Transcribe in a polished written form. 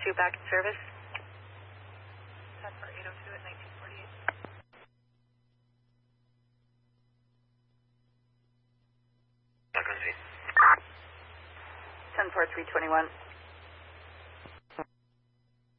802 back in service. 10 for 802 at 1948. Back on Z. 10 for 321.